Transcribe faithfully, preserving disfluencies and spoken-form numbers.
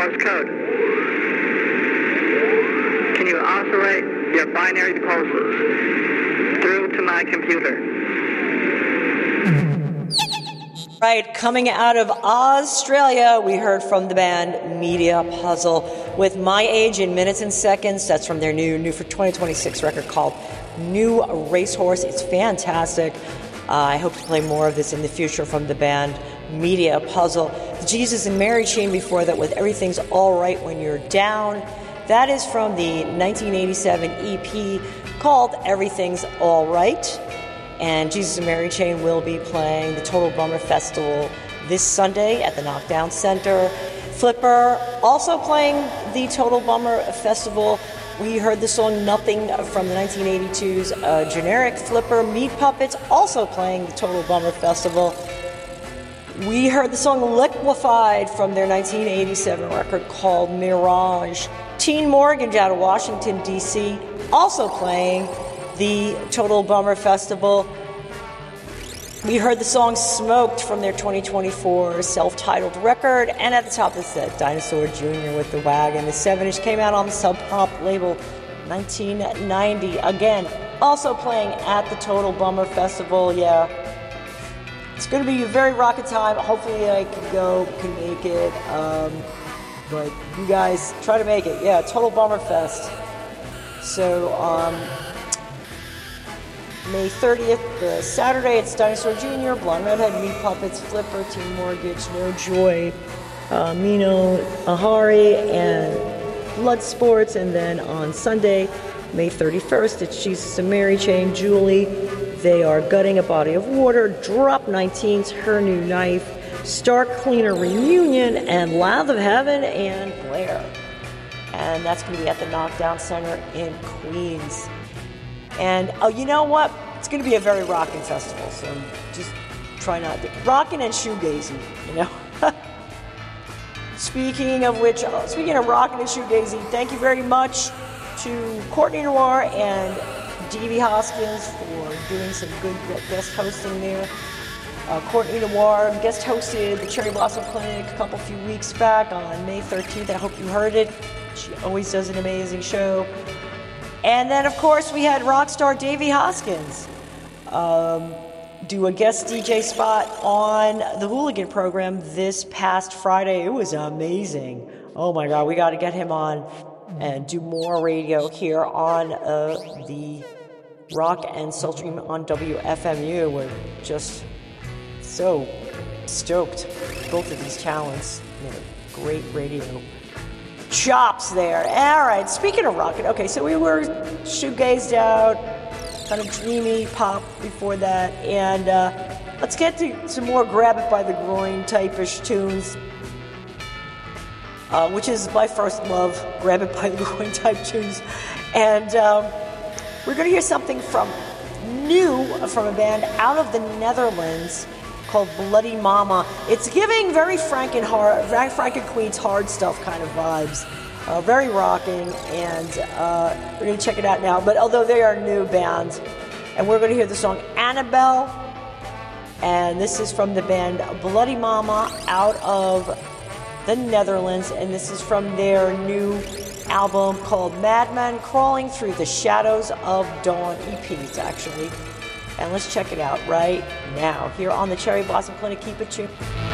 Morse code. Can you oscillate your binary pulses through to my computer? Right, coming out of Australia, we heard from the band Media Puzzle with My Age in Minutes and Seconds. That's from their new, new for twenty twenty-six record called New Racehorse. It's fantastic. Uh, I hope to play more of this in the future from the band Media Puzzle. The Jesus and Mary Chain before that with Everything's All Right When You're Down. That is from the nineteen eighty-seven E P called Everything's All Right. And Jesus and Mary Chain will be playing the Total Bummer Festival this Sunday at the Knockdown Center. Flipper also playing the Total Bummer Festival. We heard the song Nothing from the nineteen eighty-two's uh, generic Flipper. Meat Puppets also playing the Total Bummer Festival. We heard the song Liquefied from their nineteen eighty-seven record called Mirage. Teen Morgan out of Washington, D C also playing the Total Bummer Festival. We heard the song Smoked from their twenty twenty-four self-titled record, and at the top it said Dinosaur Junior with the Wagon. The seven inch came out on the Sub Pop label nineteen ninety. Again, also playing at the Total Bummer Festival. Yeah, it's going to be a very rocking time. Hopefully I can go, can make it. Um, but you guys try to make it. Yeah, Total Bummer Fest. So, um... May thirtieth, uh, Saturday, it's Dinosaur Junior, Blonde Redhead, Meat Puppets, Flipper, Team Mortgage, No Joy, uh, Mino Ahari, and Blood Sports. And then on Sunday, May thirty-first, it's Jesus and Mary Chain, Julie. They are Gutting a Body of Water, Drop nineteen's Her New Knife, Star Cleaner Reunion, and Lathe of Heaven, and Blair. And that's going to be at the Knockdown Center in Queens. And, oh, you know what? It's going to be a very rocking festival, so just try not to... Rocking and shoegazing, you know? Speaking of which, uh, speaking of rocking and shoegazing, thank you very much to Courtney Noir and Davey Hoskins for doing some good guest hosting there. Uh, Courtney Noir guest hosted the Cherry Blossom Clinic a couple few weeks back on May thirteenth. I hope you heard it. She always does an amazing show. And then, of course, we had rock star Davey Hoskins um, do a guest D J spot on the Hooligan program this past Friday. It was amazing. Oh, my God. We got to get him on and do more radio here on uh, the Rock and Soul Stream on W F M U. We're just so stoked. Both of these talents, you know, great radio chops there. All right, speaking of rocking, okay, so we were shoegazed out, kind of dreamy pop before that, and uh, let's get to some more grab it by the groin type-ish tunes, uh, which is my first love, grab it by the groin type tunes. And um, we're going to hear something from new from a band out of the Netherlands called Bloody Mama. It's giving very Frank and hard, Frank and Queen's hard stuff kind of vibes. Uh, very rocking, and uh, we're going to check it out now. But although they are a new band, and we're going to hear the song Annabelle, and this is from the band Bloody Mama out of the Netherlands, and this is from their new album called Madman Crawling Through the Shadows of Dawn, E Ps actually. And let's check it out right now here on the Cherry Blossom Clinic. Keep it tuned.